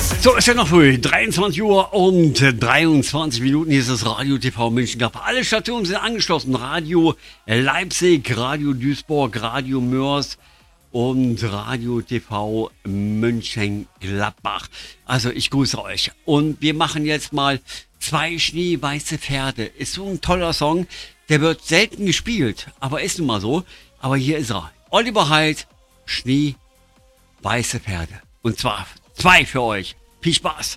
So, ist ja noch früh, 23 Uhr und 23 Minuten. Hier ist das Radio TV Mönchengladbach. Alle Stationen sind angeschlossen. Radio Leipzig, Radio Duisburg, Radio Mörs und Radio TV Mönchengladbach. Also ich grüße euch. Und wir machen jetzt mal 2 schneeweiße Pferde. Ist so ein toller Song. Der wird selten gespielt, aber ist nun mal so. Aber hier ist er. Oliver Haidt, schneeweiße Pferde. Und zwar 2 für euch. Viel Spaß!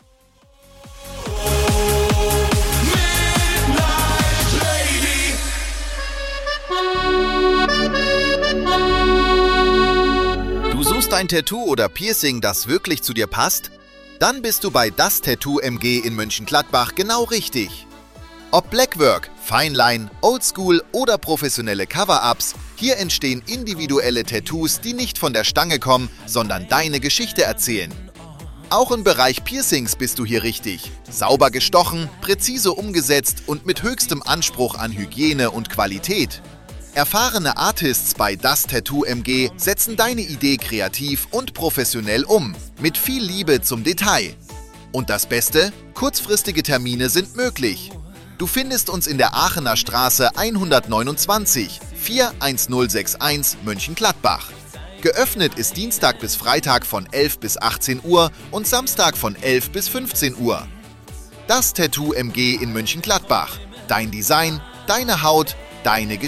Du suchst ein Tattoo oder Piercing, das wirklich zu dir passt? Dann bist du bei Das Tattoo MG in Mönchengladbach genau richtig. Ob Blackwork, Fineline, Oldschool oder professionelle Cover-Ups, hier entstehen individuelle Tattoos, die nicht von der Stange kommen, sondern deine Geschichte erzählen. Auch im Bereich Piercings bist du hier richtig. Sauber gestochen, präzise umgesetzt und mit höchstem Anspruch an Hygiene und Qualität. Erfahrene Artists bei Das Tattoo MG setzen deine Idee kreativ und professionell um, mit viel Liebe zum Detail. Und das Beste? Kurzfristige Termine sind möglich. Du findest uns in der Aachener Straße 129 41061 Mönchengladbach. Geöffnet ist Dienstag bis Freitag von 11 bis 18 Uhr und Samstag von 11 bis 15 Uhr. Das Tattoo MG in Mönchengladbach. Dein Design, deine Haut, deine Geschichte.